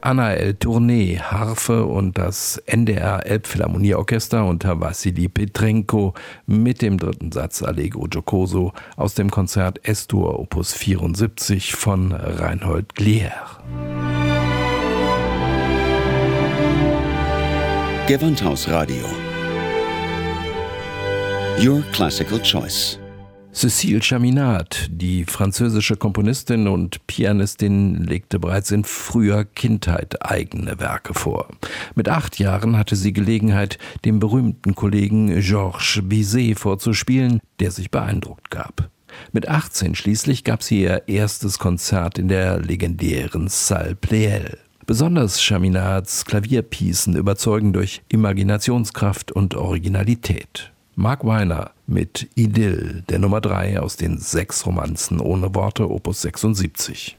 Anaël Tourné, Harfe und das NDR Elbphilharmonieorchester unter Wassili Petrenko mit dem dritten Satz Allegro giocoso aus dem Konzert S-Dur Opus 74 von Reinhold Glier. Gewandhaus Radio. Your classical choice. Cécile Chaminade, die französische Komponistin und Pianistin, legte bereits in früher Kindheit eigene Werke vor. Mit 8 Jahren hatte sie Gelegenheit, dem berühmten Kollegen Georges Bizet vorzuspielen, der sich beeindruckt gab. Mit 18 schließlich gab sie ihr erstes Konzert in der legendären Salle Pleyel. Besonders Chaminades Klavierpiecen überzeugen durch Imaginationskraft und Originalität. Mark Weiner mit Idyll, der Nummer 3 aus den 6 Romanzen ohne Worte, Opus 76.